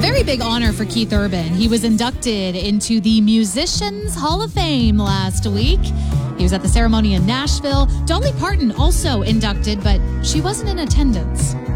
very big honor for Keith Urban. He was inducted into the Musicians Hall of Fame last week. He was at the ceremony in Nashville. Dolly Parton also inducted, but she wasn't in attendance.